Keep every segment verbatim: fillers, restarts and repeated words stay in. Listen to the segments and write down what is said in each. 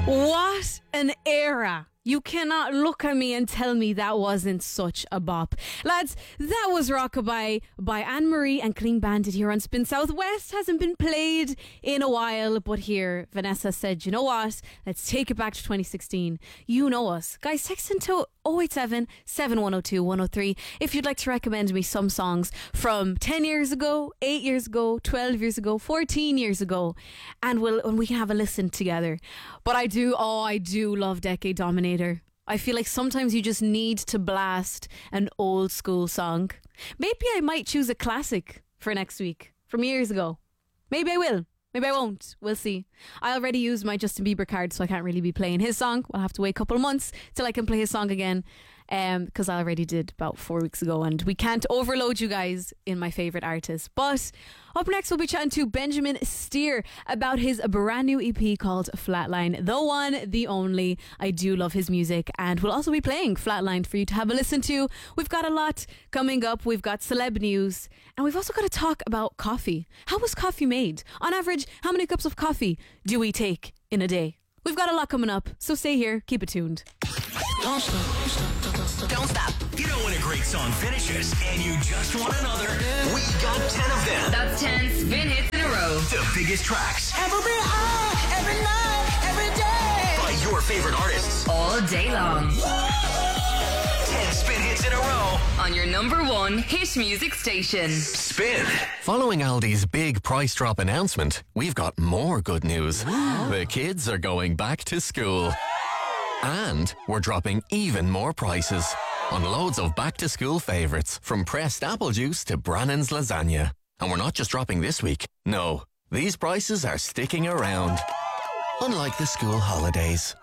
What an era. You cannot look at me and tell me that wasn't such a bop. Lads, that was Rockabye by Anne-Marie and Clean Bandit here on Spin Southwest. Hasn't been played in a while, but here Vanessa said, you know what? Let's take it back to twenty sixteen. You know us. Guys, text into oh eight seven, seven one oh two, one oh three if you'd like to recommend me some songs from ten years ago, eight years ago, twelve years ago, fourteen years ago, and we'll and we can have a listen together. But I do, oh, I do love Decade Dominator. I feel like sometimes you just need to blast an old school song. Maybe I might choose a classic for next week from years ago. Maybe I will. Maybe I won't. We'll see. I already used my Justin Bieber card, so I can't really be playing his song. I'll have to wait a couple of months till I can play his song again, um, because I already did about four weeks ago, and we can't overload you guys in my favourite artists. But up next, we'll be chatting to Benjamin Steer about his brand new E P called Flatline. The one, the only. I do love his music, and we'll also be playing Flatline for you to have a listen to. We've got a lot coming up. We've got celeb news, and we've also got to talk about coffee. How was coffee made? On average, how many cups of coffee do we take in a day? We've got a lot coming up, so stay here, keep it tuned. Don't stop. Don't stop. You know when a great song finishes and you just want another? We got ten of them. That's ten spin hits in a row. The biggest tracks. Every high, every night, every day. By your favorite artists. All day long. ten spin hits in a row. On your number one hit music station. Spin. Following Aldi's big price drop announcement, we've got more good news. The kids are going back to school. And we're dropping even more prices on loads of back-to-school favourites, from pressed apple juice to Brannan's lasagna. And we're not just dropping this week. No, these prices are sticking around. Unlike the school holidays.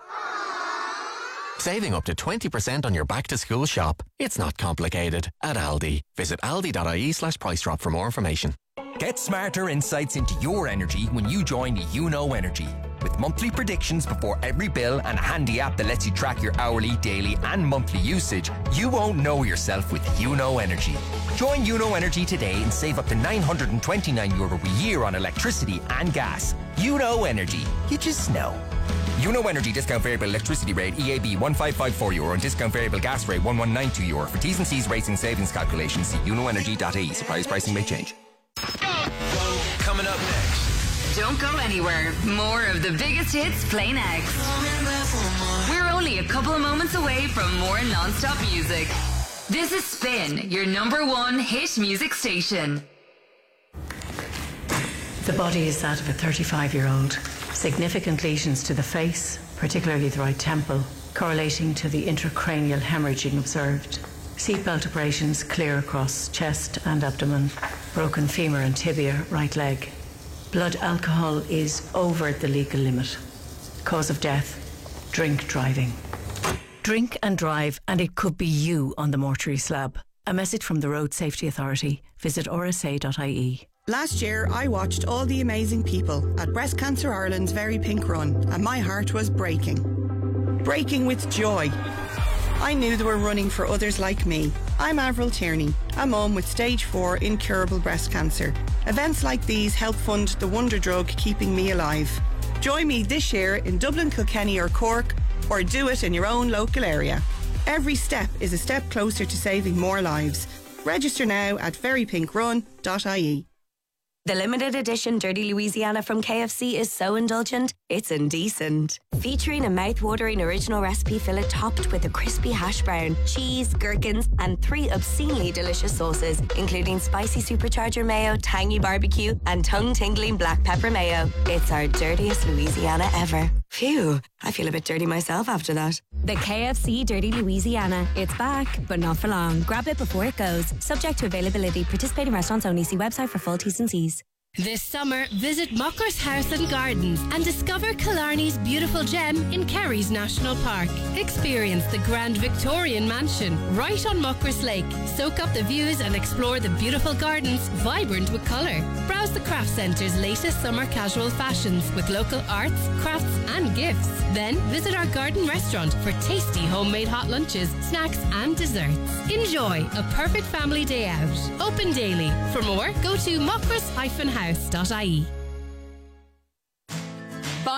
Saving up to twenty percent on your back-to-school shop. It's not complicated. At Aldi. Visit aldi.ie slash price drop for more information. Get smarter insights into your energy when you join You Know Energy. With monthly predictions before every bill and a handy app that lets you track your hourly, daily and monthly usage, you won't know yourself with You Know Energy. Join You Know Energy today and save up to nine hundred twenty-nine euro a year on electricity and gas. You Know Energy. You just know. You Know Energy discount variable electricity rate E A B one five five four euro and discount variable gas rate one one nine two euro. For T's and C's rates and savings calculations, see you know energy dot I E. Surprise pricing may change. Coming up next. Don't go anywhere. More of the biggest hits play next. We're only a couple of moments away from more non-stop music. This is Spin, your number one hit music station. The body is that of a thirty-five-year-old. Significant lesions to the face, particularly the right temple, correlating to the intracranial hemorrhaging observed. Seatbelt abrasions clear across chest and abdomen. Broken femur and tibia, right leg. Blood alcohol is over the legal limit. Cause of death, drink driving. Drink and drive, and it could be you on the mortuary slab. A message from the Road Safety Authority. Visit r s a dot I E. Last year, I watched all the amazing people at Breast Cancer Ireland's Very Pink Run, and my heart was breaking. Breaking with joy. I knew they were running for others like me. I'm Avril Tierney, a mum with stage four incurable breast cancer. Events like these help fund the wonder drug keeping me alive. Join me this year in Dublin, Kilkenny or Cork, or do it in your own local area. Every step is a step closer to saving more lives. Register now at very pink run dot I E. The limited edition Dirty Louisiana from K F C is so indulgent, it's indecent. Featuring a mouth-watering original recipe fillet topped with a crispy hash brown, cheese, gherkins, and three obscenely delicious sauces, including spicy supercharger mayo, tangy barbecue, and tongue-tingling black pepper mayo. It's our dirtiest Louisiana ever. Phew, I feel a bit dirty myself after that. The K F C Dirty Louisiana. It's back, but not for long. Grab it before it goes. Subject to availability. Participating restaurants only. See website for full T's and C's. This summer, visit Mucker's House and Gardens and discover Killarney's beautiful gem in Kerry's National Park. Experience the grand Victorian mansion right on Mucker's Lake. Soak up the views and explore the beautiful gardens, vibrant with colour. Browse the craft centre's latest summer casual fashions with local arts, crafts and gifts. Then visit our garden restaurant for tasty homemade hot lunches, snacks and desserts. Enjoy a perfect family day out. Open daily. For more, go to muckers dash house dot I E.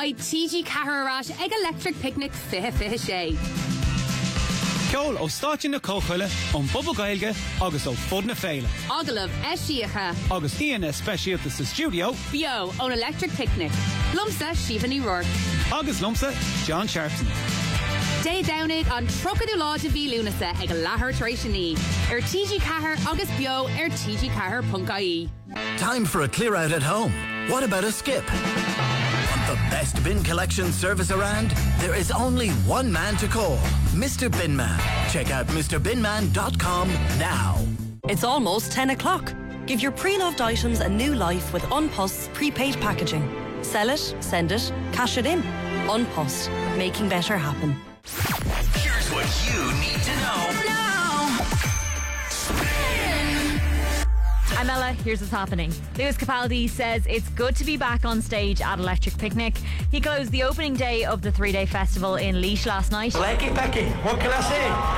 by T G Caharash Eg Electric Picnic Fihe Fihe Shay. Ceol ó stáití na cóchuile ón Bubba Gaeilge agus ó Fud na Féile. Agalah Eshiacha. Agus Ian Especialta sa studio. Bio on Electric Picnic. Lumsa Shivani Rourke. Agus Lumsa John Sharpson. Day Downig on Trocadú Láide Bhí Lúnasa ag Lahar Trashani. Er T G Cahar agus Bio er T G Cahar Punkai. Time for a clear out at home. What about a skip? Want the best bin collection service around? There is only one man to call, Mister Binman. Check out Mr bin man dot com now. It's almost ten o'clock. Give your pre-loved items a new life with Unpost's prepaid packaging. Sell it, send it, cash it in. Unpost, making better happen. Here's what you need to know now. I'm Ella, here's what's happening. Lewis Capaldi says it's good to be back on stage at Electric Picnic. He closed the opening day of the three-day festival in Laois last night. Lecky Pecky, what can I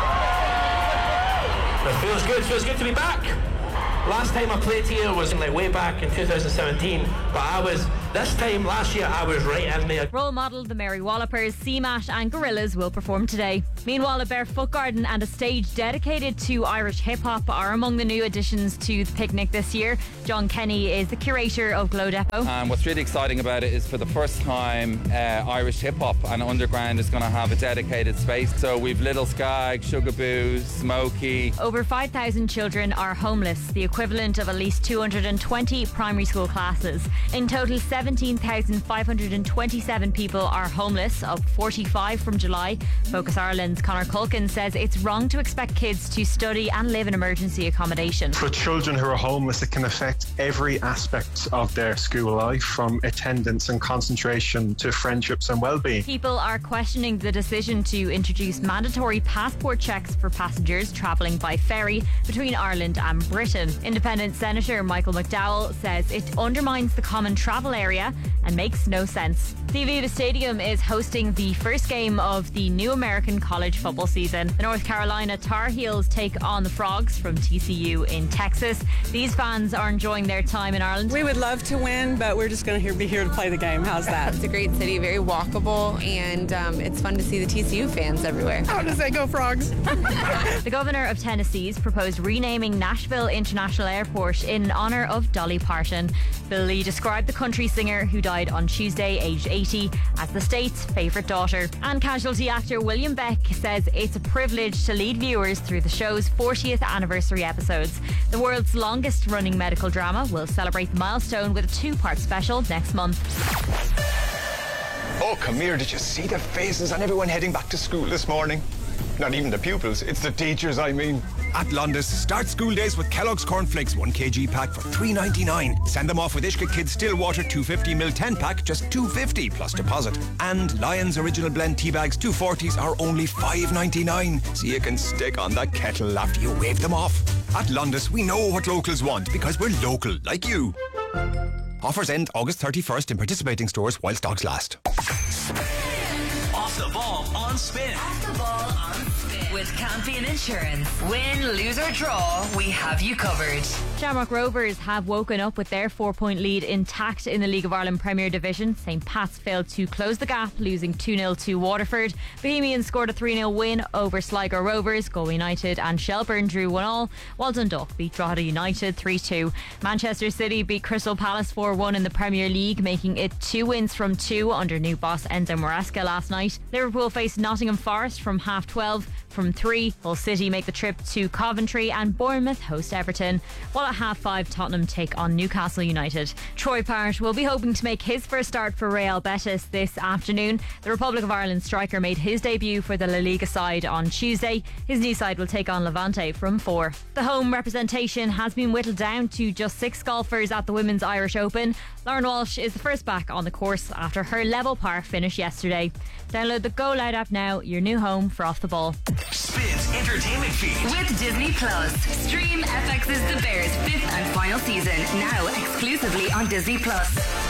say? It feels good, feels good to be back. Last time I played here was like way back in two thousand seventeen, but I was, this time last year I was right in there. Role model, the Mary Wallopers, C MASH and Gorillaz will perform today. Meanwhile, a Barefoot Garden and a stage dedicated to Irish hip-hop are among the new additions to the picnic this year. John Kenny is the curator of Glow Depot. And what's really exciting about it is for the first time uh, Irish hip-hop and underground is going to have a dedicated space. So we've Little Skag, Sugar Boo, Smokey. Over five thousand children are homeless, the equivalent of at least two hundred twenty primary school classes. In total, seventeen thousand five hundred twenty-seven people are homeless, up forty-five from July. Focus Ireland's Conor Culkin says it's wrong to expect kids to study and live in emergency accommodation. For children who are homeless, it can affect every aspect of their school life, from attendance and concentration to friendships and well-being. People are questioning the decision to introduce mandatory passport checks for passengers travelling by ferry between Ireland and Britain. Independent Senator Michael McDowell says it undermines the common travel area and makes no sense. The Aviva Stadium is hosting the first game of the new American college football season. The North Carolina Tar Heels take on the Frogs from T C U in Texas. These fans are enjoying their time in Ireland. We would love to win, but we're just going to be here to play the game. How's that? It's a great city, very walkable, and um, it's fun to see the T C U fans everywhere. How does that go, Frogs? The governor of Tennessee's proposed renaming Nashville International Airport in honour of Dolly Parton. Billy described the country singer, who died on Tuesday, aged eighty, as the state's favourite daughter. And Casualty actor William Beck says it's a privilege to lead viewers through the show's fortieth anniversary episodes. The world's longest running medical drama will celebrate the milestone with a two-part special next month. Oh, come here, did you see the faces on everyone heading back to school this morning? Not even the pupils, it's the teachers, I mean. At Londis, start school days with Kellogg's Cornflakes one kilogram pack for three ninety-nine. Send them off with Ishka Kids Stillwater two fifty milliliter ten pack, just two fifty plus deposit. And Lion's Original Blend tea bags two forties are only five ninety-nine. So you can stick on the kettle after you wave them off. At Londis, we know what locals want because we're local, like you. Offers end August thirty-first in participating stores while stocks last. Off the ball on Spin. Off the ball on Spin. With Campion Insurance. Win, lose or draw, we have you covered. Shamrock Rovers have woken up with their four-point lead intact in the League of Ireland Premier Division. Saint Pat's failed to close the gap, losing two nil to Waterford. Bohemians scored a three nil win over Sligo Rovers. Galway United and Shelburne drew one all, while Dundalk beat Drogheda United three two. Manchester City beat Crystal Palace four one in the Premier League, making it two wins from two under new boss Enzo Maresca last night. Liverpool faced Nottingham Forest from half twelve. From three, Hull City make the trip to Coventry and Bournemouth host Everton, while at half five Tottenham take on Newcastle United. Troy Parrott will be hoping to make his first start for Real Betis this afternoon. The Republic of Ireland striker made his debut for the La Liga side on Tuesday. His new side will take on Levante from four. The home representation has been whittled down to just six golfers at the Women's Irish Open. Lauren Walsh is the first back on the course after her level par finish yesterday. Download the Go Loud app now, your new home for Off the Ball. Spin's entertainment feed. With Disney Plus. Stream F X's The Bears' fifth and final season, now exclusively on Disney Plus.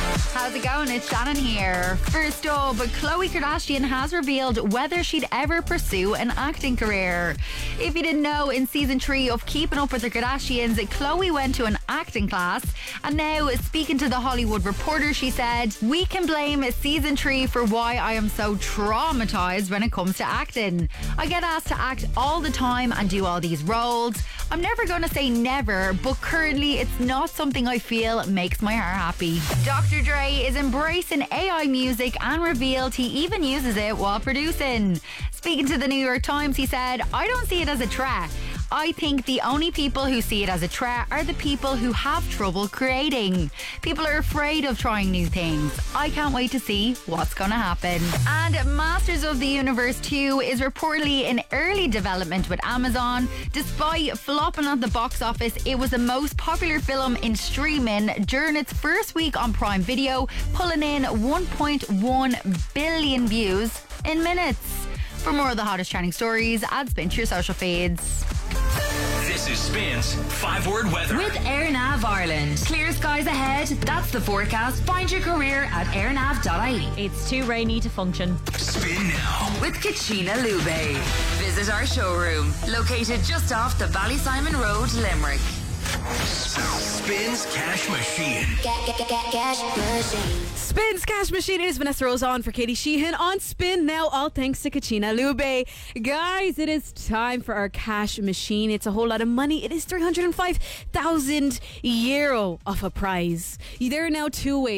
How's it going? It's Shannon here. First up, Khloe Kardashian has revealed whether she'd ever pursue an acting career. If you didn't know, in season three of Keeping Up with the Kardashians, Khloe went to an acting class, and now speaking to The Hollywood Reporter, she said, "We can blame season three for why I am so traumatized when it comes to acting. I get asked to act all the time and do all these roles. I'm never going to say never, but currently it's not something I feel makes my heart happy." Doctor Dre is embracing A I music and revealed he even uses it while producing. Speaking to the New York Times, he said, "I don't see it as a threat. I think the only people who see it as a threat are the people who have trouble creating. People are afraid of trying new things. I can't wait to see what's going to happen." And Masters of the Universe two is reportedly in early development with Amazon. Despite flopping at the box office, it was the most popular film in streaming during its first week on Prime Video, pulling in one point one billion views in minutes. For more of the hottest trending stories, add Spin to your social feeds. This is Spin's five word weather. With AirNav Ireland. Clear skies ahead. That's the forecast. Find your career at airnav dot I E. It's too rainy to function. Spin now. With Kachina Lube. Visit our showroom, located just off the Ballysimon Road, Limerick. Spin's Cash Machine. Cash Machine. Spin's Cash Machine is Vanessa Rose on for Katie Sheehan on Spin now, all thanks to Kachina Lube. Guys, it is time for our Cash Machine. It's a whole lot of money. It is three hundred five thousand euro of a prize. There are now two ways